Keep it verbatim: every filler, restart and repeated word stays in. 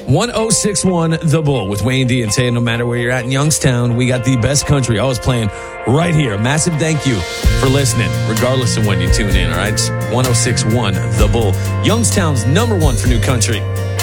one oh six one The Bull with Wayne D and Tay. No matter where you're at in Youngstown, we got the best country always playing right here. Massive thank you for listening, regardless of when you tune in, all right? It's one oh six one The Bull, Youngstown's number one for new country.